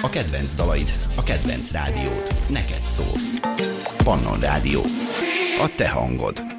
A kedvenc dalaid, a kedvenc rádiód, neked szól. Pannon Rádió. A te hangod.